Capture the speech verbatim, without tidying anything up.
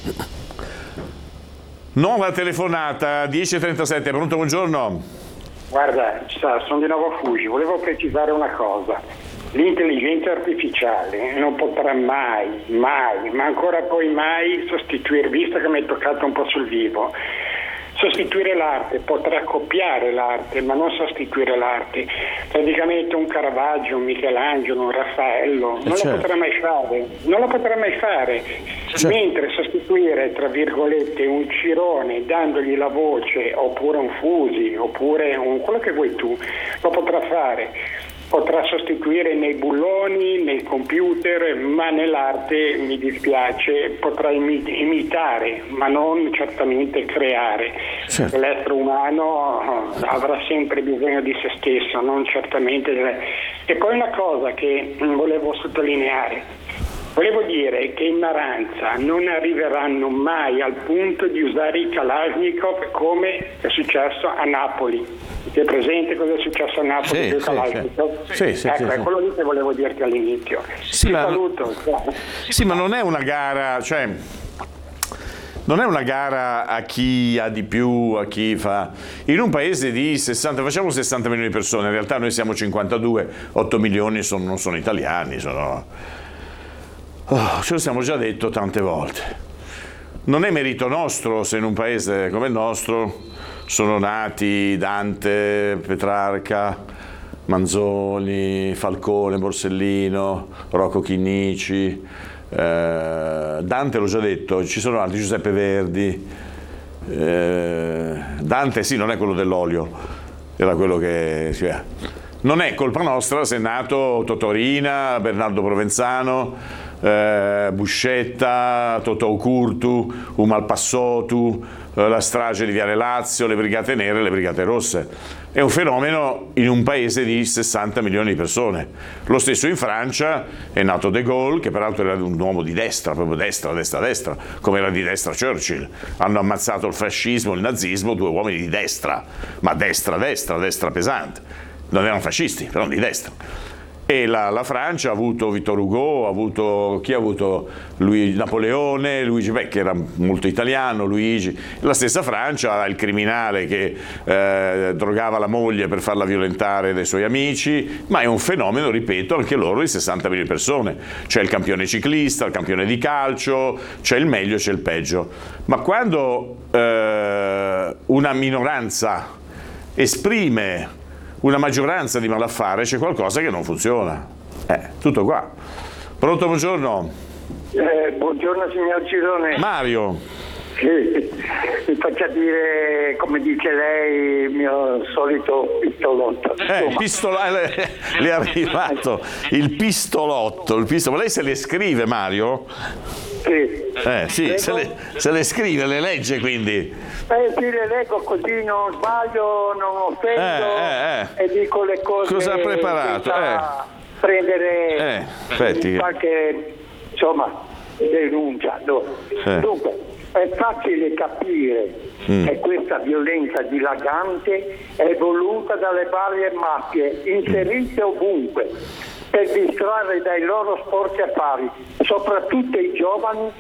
Nuova telefonata, dieci e trentasette, pronto, buongiorno. Guarda, sono di nuovo a Fuji, volevo precisare una cosa. L'intelligenza artificiale non potrà mai, mai, ma ancora poi mai sostituire, visto che mi hai toccato un po' sul vivo, sostituire l'arte, potrà copiare l'arte, ma non sostituire l'arte. Praticamente un Caravaggio, un Michelangelo, un Raffaello, non certo. lo potrà mai fare, non lo potrà mai fare. Certo. Mentre sostituire, tra virgolette, un Cirone dandogli la voce, oppure un Fusi, oppure un quello che vuoi tu, lo potrà fare. Potrà sostituire nei bulloni, nei computer, ma nell'arte, mi dispiace, potrà imitare, ma non certamente creare. Certo. L'essere umano avrà sempre bisogno di se stesso, non certamente. E poi una cosa che volevo sottolineare. Volevo dire che in Maranza non arriveranno mai al punto di usare i Kalashnikov come è successo a Napoli. Ti è presente cosa è successo a Napoli sì, con i sì, Kalashnikov? Sì, sì, ecco, sì, è sì. quello lì che volevo dirti all'inizio. Sì, Ti ma, saluto. Sì, ma non è una gara, cioè non è una gara a chi ha di più, a chi fa. In un paese di sessanta, facciamo sessanta milioni di persone, in realtà noi siamo cinquantadue, otto milioni sono, non sono italiani, sono. Oh, ce lo siamo già detto tante volte. Non è merito nostro se in un paese come il nostro sono nati Dante, Petrarca, Manzoni, Falcone, Borsellino, Rocco Chinnici. Eh, Dante l'ho già detto, ci sono altri, Giuseppe Verdi. Eh, Dante sì, non è quello dell'olio, era quello che. Cioè, non è colpa nostra se è nato Totorina, Bernardo Provenzano. Eh, Buscetta, Totò Curtu, Umal Passotu, eh, la strage di Viale Lazio, le Brigate Nere e le Brigate Rosse. È un fenomeno in un paese di sessanta milioni di persone. Lo stesso in Francia è nato De Gaulle, che peraltro era un uomo di destra, proprio destra, destra, destra, come era di destra Churchill. Hanno ammazzato il fascismo, il nazismo, due uomini di destra, ma destra, destra, destra pesante. Non erano fascisti, però di destra. E la, la Francia ha avuto Victor Hugo, ha avuto chi ha avuto Luigi, Napoleone, Luigi beh, che era molto italiano, Luigi. La stessa Francia ha il criminale che eh, drogava la moglie per farla violentare dai suoi amici, ma è un fenomeno, ripeto, anche loro di sessanta milioni di persone. C'è il campione ciclista, il campione di calcio, c'è il meglio, c'è il peggio. Ma quando eh, una minoranza esprime una maggioranza di malaffare, c'è qualcosa che non funziona. Eh, tutto qua. Pronto, buongiorno. Eh, buongiorno signor Cirone. Mario. Sì, mi faccia dire, come dice lei, il mio solito pistolotto. Eh, il pistolo, eh, le è arrivato il pistolotto, il pistolo. Ma lei se le scrive, Mario? Sì. Eh, sì, se le, se le scrive, le legge quindi. Eh sì, le leggo così non sbaglio, non offendo eh, eh, eh. e dico le cose. Cosa ha preparato? senza Eh. prendere Eh, aspetti. qualche, insomma, denuncia. No. Eh. Dunque, è facile capire Mm. che questa violenza dilagante è voluta dalle varie mafie inserite ovunque per distrarre dai loro sporchi affari, soprattutto i giovani